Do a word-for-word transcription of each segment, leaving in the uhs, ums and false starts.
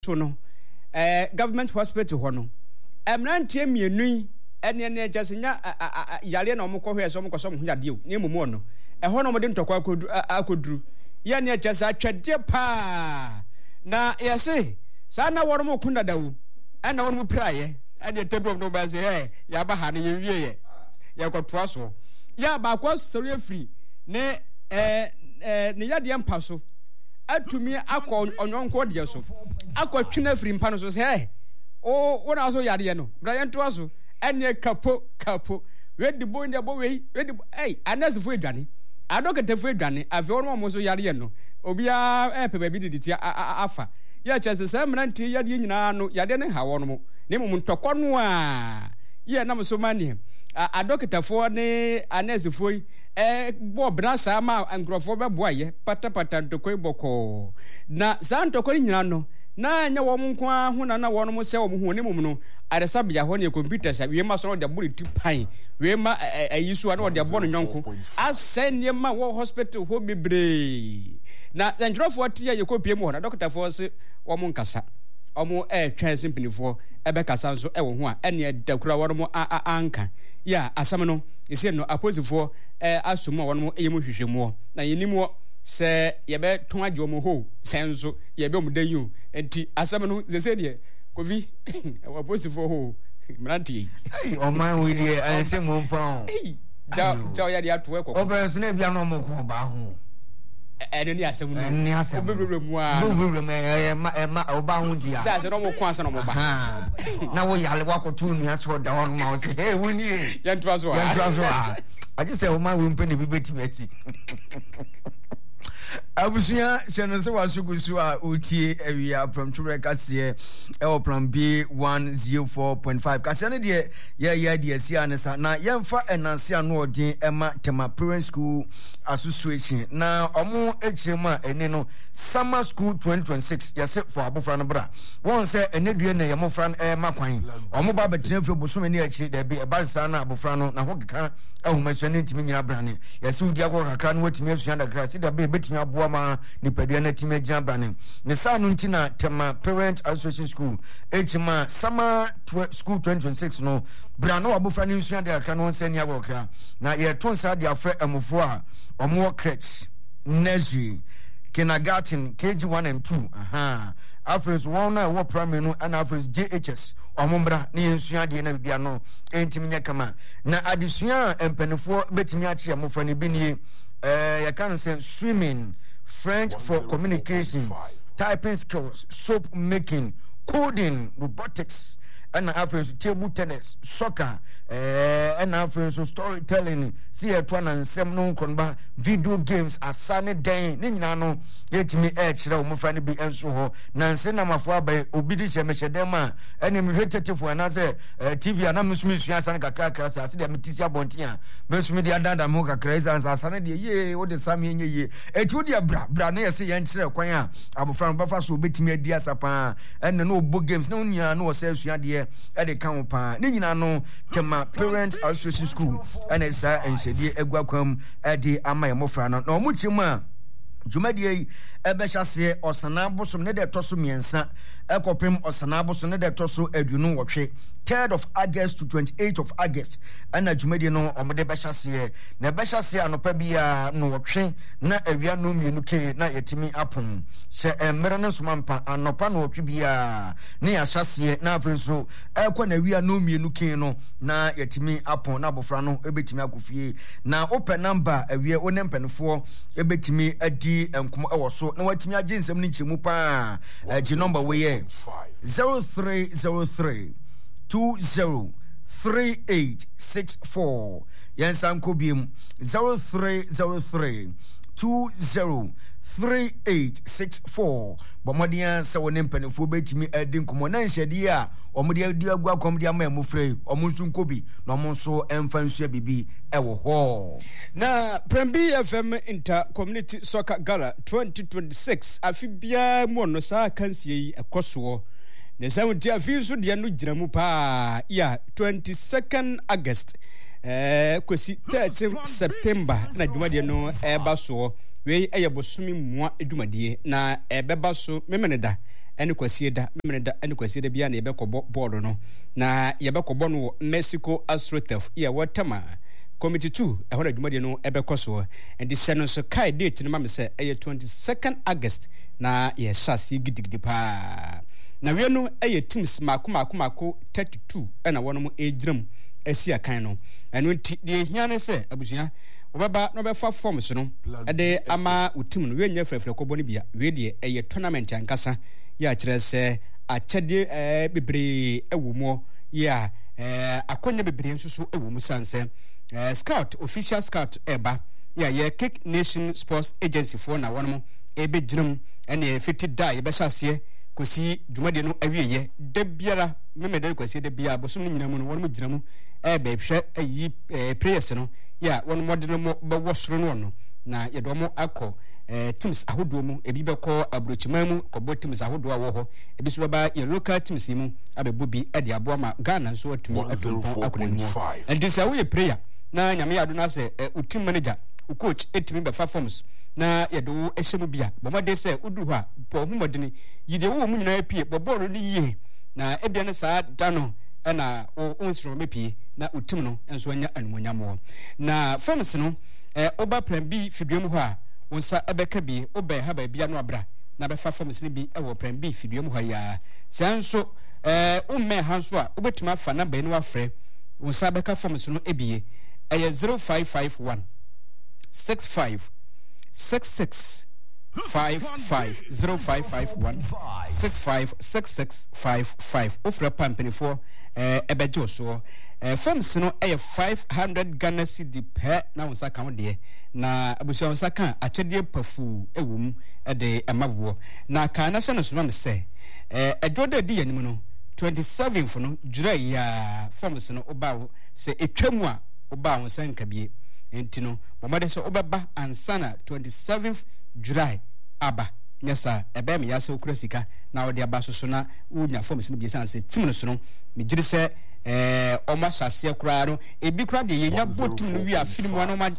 so no eh government hospital ho no emrantie mienu ene ene jasenya yale na omko hwe so omko so ho yade o ne mumu no e ho no mo de ntokwa akoduru ye ne jasa atwade pa na yese sa na woro mo kunda dawo ana woro mo praye ene tebro no ba se eh ya ba ha ne ye wie ye ya kwatoa so ya ba kwa sori afri ne eh eh ne yade mpa so atumi akọ onyonko de so akọ twina afri mpa no so se eh o wona so yade no bra ye ntoa so ene kapo kapo we di bo ndi bo we we di eh anasifo edwane adoketefo edwane afi won mo so yade no obia eh pe ba bi didi afa ya chese se mranti yade nyina no yade ne ha won mo ne mo ntokọ no a ye na mo so mani adoketefo ne anasifo eh bo brasa ma angrofo be boaye pata pata ntokọ iboko na sa ntokọ nyina no na nya wo nko ahu na na wo no se wo hu ne mum no aresa bia ho ne computer sha we ma so no de bullet pan we ma ayisu na wo de bo no nyonko asenne ma wo hospital ho bebre na zanjrofo tie ye kopie mu ho na doctor fo se wo mo nkasa omo eh twan simpinifo ebe kasa nso e wo ho a ene dakura wo mo anka ya asam no ese no aposifo eh asomo wo no eyemu hwehwemu na yenimo se yebe ton ajo mo ho senzo yebe mo danyu enti asem no zese de kovi aposifo ho mranti eh o man we de anse mo pon eh ja ja ya de ato e kokko obeso na bia no mo ko ba ho ene ni asem no ni asem obewure mu a obewure me e ma e ma oba ho dia sa se no mo ko asa no mo ba na wo yale wa ko tu ni aso da won ma o se eh woni e yan twa so a yan twa so a I just say o man we mpe ne bibeti mesi abusuya sene se wasugusu a utie ewia promture kase e o plan B one oh four point five kase ne de ye ye de asi anesa na yemfa enanse anu odin ema tema parent school association na omo echirema eni no summer school twenty twenty-six yese for abofra no bra won se enedue na yemofra no e makwan omo ba betena fie bosome ne achiri de be e ba sa na abofra no na hokeka ahumasuo ne ntimi nyina brane yese udi akọ kakra no watimi asua da kra se da be betimi aboa ma ni padua na time gyina brane ne sa no ntina tema parent association school echima summer school twenty twenty-six no brano abofra ne nsua da kra no se ni akọ kakra na ye ton sa de afre amofo a omo crèche nursery kindergarten K G one and two aha afres one na wo primary no and afres J H S omombra ne nsua de na bia no entimi nya kama na adesua empenefo betimi achi amofra ne binie eh ya kan say swimming, French for communication, typing skills, soap making, coding, robotics, and after table tennis, soccer, eh, and after storytelling, see a twan and sem no konba video games as sunny day, Ninano, yet me edge, no friend be and so Nansen Amafua by Obidisha Meshadema, and I'm rated for another T V and I'm Smith and Kakras, I see the Metisia Bontia, most media danda moka crazy and Sanity, ye, what the Sami ye, et would ya bra, brane, see and share choir, Abu Frank Buffas will bet me a dear sapa, and no book games, no, no, self, dear. At the count pa nina no tema parent association school and it's and said egwakwam ade amay mofra no no muchima Jumadie ebesha se osana bosom ne de toso miensa ekopem osana bosom ne de toso aduonu wotwe third of August to twenty-eighth of August ana Jumadie no omde besha se na besha se anopa bia no wotwe na awia no mienu ke na yetimi apon se emere ne somampa anopa no wotwe bia ne ya hyase na afenso ekwa na awia no mienu ke no na yetimi apon na bofra no ebetimi akofie na open number awia onempenfo ebetimi adi enkomo ewo so na watimi age nsem ni nchemu pa agi number we zero three zero three two zero three eight six four yansan kobiem zero three zero three two zero three eight six four bomodia se wonem panefo betimi adi nkomo na nhede a omode adi agua komde ama emofrey omonsu nkobi na omonso emfansu bibi ewo ho na Prembi F M Inter Community Soccer Gala twenty twenty-six afibia mu no sa kansie yi ekoso ne seventy afisu de no giramu pa ya twenty-second August eh kwesi thirteenth September na dwumade no eba so we eye bosumi mua edumadie na ebeba so memeneda ene kwasie da memeneda ene kwasie da bia na yebekɔbɔ bɔɔdo no na yebekɔbɔ no Mexico Astroturf ya watama committee two ehora edumadie no ebekɔ so and the channel so kai date no ma me sɛ eye twenty-second August na ye shasi gidigidi pa na we no eye teams mako mako mako thirty-two ena wono mo egiram asi akan no eno nti de hia ne sɛ abusua obaba no be fa forms no ede ama utim no we nya frefre kɔbɔ no bia we de eye tournament ankasa ya kyerɛ sɛ akyɛde eh bebre ewo mo ya eh akonya bebre nso so ewo mu sanse eh scout official scout eba ya ye Kick Nation Sports Agency for na wono mo ebe giram ene fifty die be hyase kosi dwumade no awieye da biara memede kwasi da bia bosom nyina mu no wono mo giramu e be hwɛ ayi prayers no ya wono mo de no be wosoro no no na ye do mo akɔ eh teams ahodo mu ebi be kɔ abrochima mu kɔbɔ teams ahodo a wo ho ebi so ba ye local teams mu abɛbɔ bi e de abo ama Ghana so atumi atompo akɔna mu and this we prayer na nyame yado na sɛ utim manager u coach etimi be fa forms na ye do ehyemu bia bomade sɛ udu ho a bo humodene yide wo mu nyina apie bɔbɔro ni yie na ebia ne saa da no na o onsro mepie na utim no enso anya anumonyamo na forms no eh oba plan B fiduam ho a wonsa ebeka bi oba ha ba bia no abra na be fa forms ni bi e wo plan B fiduam ho ya sanso eh umme hanso a obetuma fa na ba ni wafrɛ wonsa beka forms no ebie eye zero five five one six five six six five five zero five five one six five six six five five ofra pampani for eh ebejo so eh forms no eh five hundred Ghana cedi per na wonsa kan de na abusia wonsa kan akyede pafu ewum e de emabo na kan na se no so no se eh edwoda di yanim no twenty-seventh no jura ya forms no oba se etwamu a oba wonsa nkabie entino bomade so obeba ansana twenty-seventh July aba nyasa ebe me yasa okura sika na odi aba so so na unya forms no biesa anse tim no so no me giri se eh oma hyase kura no ebi kura de yenya botum no wi afiri mu no ma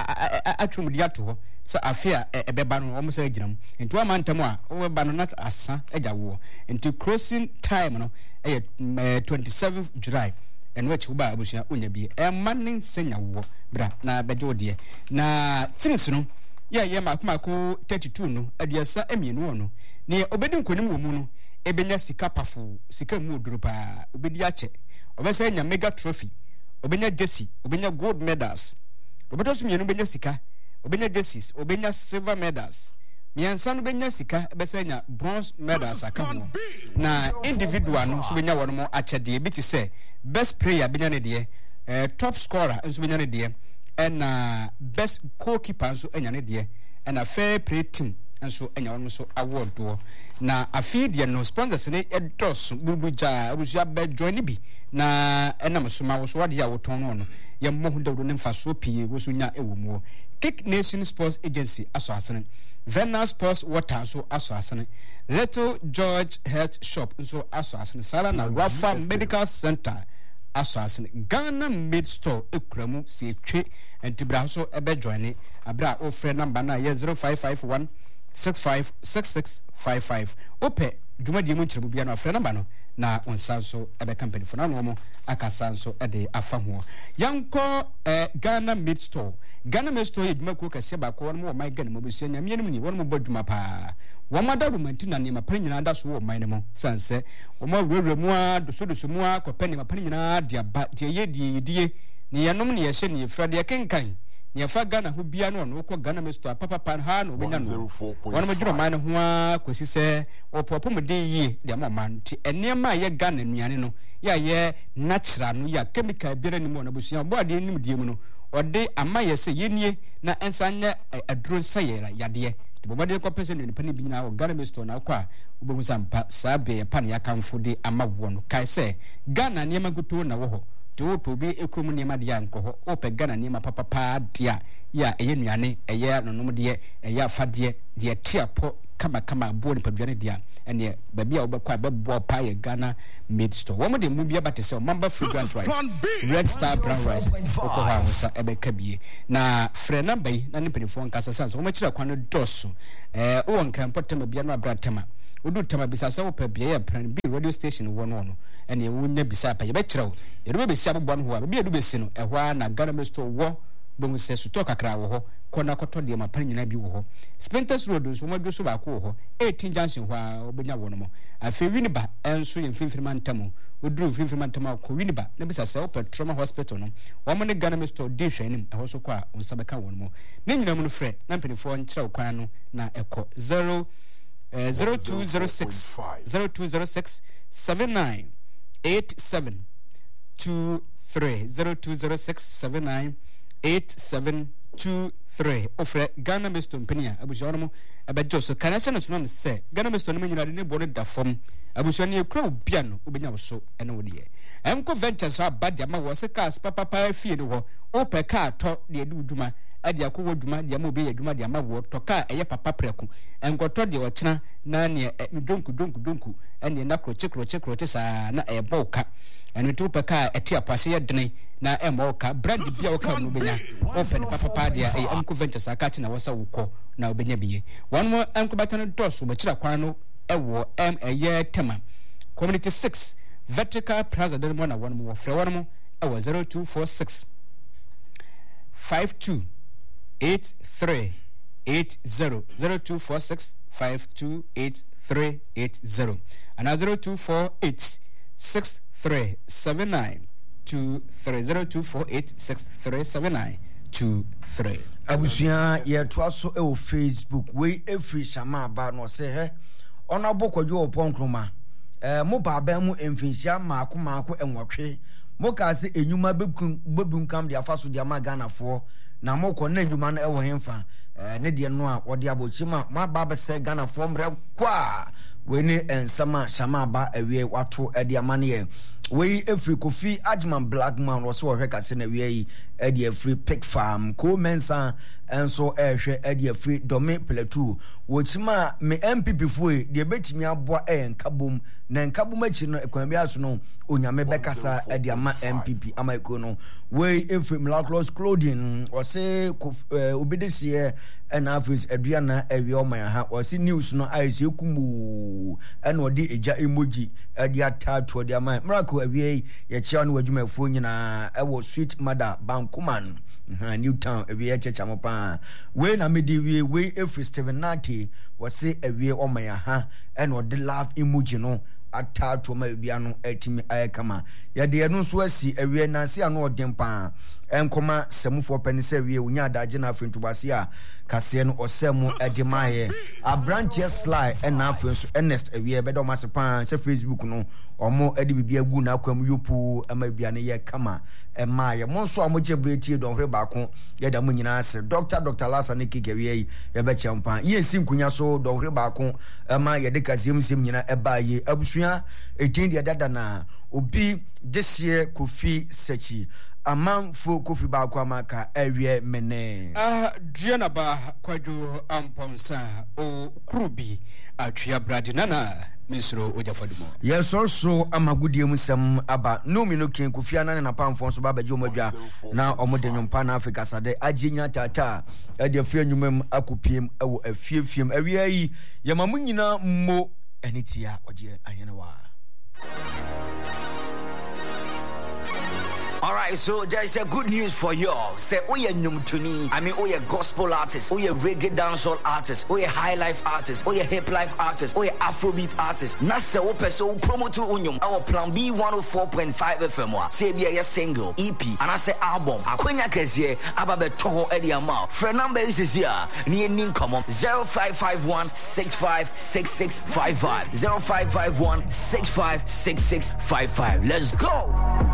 atwum di ato ho so afia ebeba no omo se agiram enti wa mantam a obeba no not asa agyawo enti crossing time no eh twenty-seventh July and which uba abusia unya bi e manin senya wo bra na bejo de na teams no ya ye makomako thirty-two no aduasa emienu no ne obedi nkonim wo mu no ebenya sika pafu sika mu oduru pa obedi ache obesa nya mega trophy obenya jersey obenya gold medals obedo so mienu benya sika obenya jerseys obenya silver medals miansa no benya sika ebesa nya bronze medals akaho na individual no so benya wono mo achede bi ti say best player benya ne de eh top scorer nso benya ne de and uh, best goalkeeper nso enya ne de and a fair play team nso enya wono so award do na afi de no sponsors ne edos bubuja abusia be join bi na enam so ma wo so wade ya woton no no ye mo hu dawdo ne mfa so pie wo so nya ewo mu Kick Nation Sports Agency aso asene Venus Sports Water so aso asene Little George Health Shop nso aso asene Sara na Rafa Medical Center aso asene Ghana Made Store ekramu si etwe entibra so ebe join abra o frɛ number na ye zero five five one six five six six five five ope dwumadi mu nkyeremu bia na frɛ number no na onsanso ebe company for na no mo akasanso e de afa ho yanko eh, Ghana Made Store Ghana Made Store edwuma ko kase ba ko won mo my Ghana mo besia nyame nim ni won mo badwuma pa won ma daru manti na ne ma pan nyina da so wo man ne mo sanse won ma wurewure mu a doso doso mu a ko pan ne ma pan nyina de aba de ye de die ne yanom ne ye hye ne fra de kenkan ne fa Ghana ho bia no no ko Ghana Made Store papa pan ha no benya no won mo dwuma man ho a kosi se opopo mo de yi de ma man ti enema ye Ghana nuane no ya ye natural no ya chemical biara ni mo na busia bo ade nim die mu no ode amaye se yenie na ensanya aduro sayera yade de bomade ko pese no nipa ni bi na o Ghana Made Store na kwa obomu sampa sabe ya pan ya kamfo de amawo no kai se Ghana niema guto na wo ho to po bi ekrom ne ma de anko ho o pe Ghana ne ma papa pa dia ya eye nuane eye nonom de eye afade de tiapo kama kama bo ne paduane dia ene ba bia obekwa bebo pa ye Ghana made store wo mo de mu bia batese member fragrant rice red star brown rice ko ha hosa ebeka bie na frɛ number yi na ne penifo nkasa sanso wo ma kira kwano doso eh wo nkran potema bia no abratema wodu tama bisasa wo pa bia ya plan bi radio station wo no no ene wo nya bisa pa ye be kira wo ye do be sia bobɔ no ho a bia do be si no ɛhwa na Ghana made store wo bon se suto kakra wo ho kona koto de ma pan nyina bi wo ho Spinters Road so madwo so ba ko wo ho eighteen junction ho a obenya wo no mo afi winiba enso ye mfimfiri mantamu oduru mfimfiri mantamu ko winiba na bisa se Petroma Hospital no wo mo ne Ghana me store di hwanim e ho so ko a onsabeka wo no mo ne nyina mu no frɛ na mpenifo nkyerɛ kwan no na ɛkɔ zero zero two zero six zero two zero six seven nine eight seven two three zero two zero six seven nine eight seven two three ofre Ghana Mesto Mpenia abushano mo abejo so kanasha no no se Ghana Mesto no nyina de ne bo no da fam abushano e kura obia no obenya wo so ene wo de enko ventures abade ama wo se cars papa pa fie no ho ope car to de de uduma ade akwo duma de ama obi ye duma de ama wo to car eye papa preku enko to de wo kina na ne donku donku donku ene na kro chekro chekro te sa na e boka ene to pe car eti apase ye dene na e mo ka brand bia wo ka no benya open papa pa de e enko ventures aka kina wo sa wo ko na obenya biye one mo enko batano doso ba kira kwan no e wo em eye tema community six vertical plaza de mo na one mo frɛ one mo e wo zero two four six five two eight three eight zero zero two four six five two eight three eight zero and zero two four eight six three seven nine two three zero two four eight six three seven nine two three. Abusia ye twaso e o Facebook we every shama ba no se he ona bokwadwo oponkroma eh mo ba ba mu emfinsia maako maako enwotwe mo ka se enyuma bebun bebun kam de afaso de ama Ghana fo na mo ko na enyuma na ewo hemfa eh ne de no a wode abochima ma ba ba se Ghana fo mre kwa we ne ensama shama ba awie wato e de amane ye we every Kofi Ajman Blackman wo so wo hweka se na wie yi e de free pick farm ko mensa enso ehwe e de free Dome Plateau wo chima me M P P fo e de betimi aboa e nkabom na nkabom achi no ekwambi aso no onyame bekasa e de ama M P P ama eko no we every Miraculous Clothing wo se obedesie na afis adua na awie o man ha wo se news no aise kumu ena odi eja emoji e de atato de ama Miracle awie ye chia no adwumafo nyina e wo Sweet Mother Bankuman ha Newtown awie checha mo pa we na medi wie we every Steven Nati wo se awie o man ha ena odi love emoji no atato ma bia no atimi ayekama ya de no so asi awie na se ano odin pa enkoma semufo pani se awie unya adaje na afentubase a kase no osemu edimaye abranche sly na afenso Ernest awie bedo masepa se Facebook no omo edi bibia gu na akwam yopu ama bia ne ye kama emaye monso amoje bretie don hwe baako ye da mu nyina ase Doctor Doctor Lasa ne kikewie ye be champa ye si nkunya so don hwe baako ama ye de kasem sem nyina ebaye abusua eighteen de dada na obi desie Kofi Sechi amanfo Kofi baako amaka awie mene ah duana ba kwadwo amponsa o krubi atwea brade nana misro ojafadumo yes also amagudie musem aba no mi no ken Kofi anane na pamfo so ba baje omadwa na omode nyompa na Africa sade ajinya tata ade afia nyumam akopiem ewo afiefiem awie yi yamamu nyina mo anitia oje ahene wa. All right, so there's a good news for y'all. Say, oh yeah, Numtuni. I mean, oh yeah, gospel artist, oh yeah, reggae dancehall artist, oh yeah, high life artist, oh yeah, hip life artist, oh yeah, Afrobeat artist. Nasa ope so promo to unyum. Our Plan B one oh four point five F M. Say be a single, E P, and I say album. Akwenya kesiye ababe toho edi amount. Friend number is here. Ni nin come on zero five five one six five six six five five zero five five one six five six six five five. Let's go.